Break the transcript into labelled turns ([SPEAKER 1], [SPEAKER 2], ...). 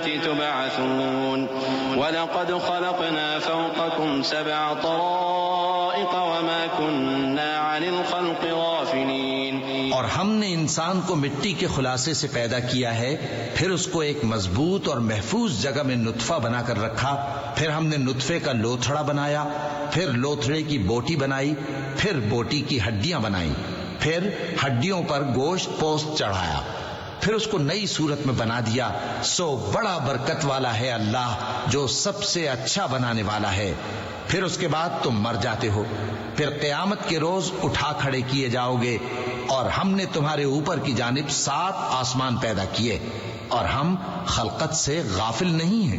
[SPEAKER 1] तुबअसून वलक़द ख़लक़ना फ़ौक़कुम सबअ तराइक़ वमा कुन्ना अनिल ख़ल्क़ि गाफ़िलीन।
[SPEAKER 2] और हमने इंसान को मिट्टी के खुलासे से पैदा किया है, फिर उसको एक मजबूत और महफूज जगह में नुत्फा बनाकर रखा, फिर हमने नुत्फे का लोथड़ा बनाया, फिर लोथड़े की बोटी बनाई, फिर बोटी की हड्डियां बनाई, फिर हड्डियों पर गोश्त पोस्त चढ़ाया, फिर उसको नई सूरत में बना दिया। सो बड़ा बरकत वाला है अल्लाह, जो सबसे अच्छा बनाने वाला है। फिर उसके बाद तुम मर जाते हो, फिर क़यामत के रोज उठा खड़े किए जाओगे। और हमने तुम्हारे ऊपर की जानिब 7 आसमान पैदा किए और हम खलकत से गाफिल नहीं हैं।